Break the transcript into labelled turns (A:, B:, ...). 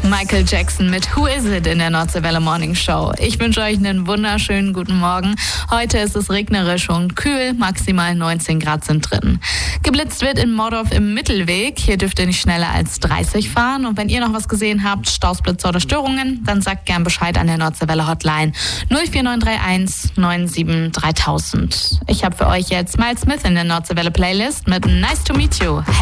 A: Michael Jackson mit Who Is It in der Nordseewelle Morning Show. Ich wünsche euch einen wunderschönen guten Morgen. Heute ist es regnerisch und kühl, maximal 19 Grad sind drin. Geblitzt wird in Mordorf im Mittelweg. Hier dürft ihr nicht schneller als 30 fahren. Und wenn ihr noch was gesehen habt, Stausblitzer oder Störungen, dann sagt gern Bescheid an der Nordseewelle Hotline 04931 97 3000. Ich habe für euch jetzt Miles Smith in der Nordseewelle Playlist mit Nice to Meet You.